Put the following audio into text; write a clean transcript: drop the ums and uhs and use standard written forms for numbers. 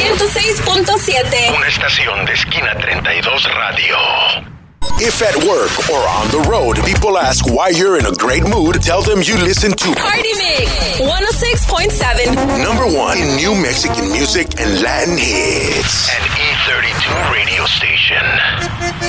106.7. Una estación de Esquina 32 Radio. If at work or on the road, people ask why you're in a great mood, tell them you listen to Party Mix 106.7. #1 in new Mexican music and Latin hits. An E32 radio station.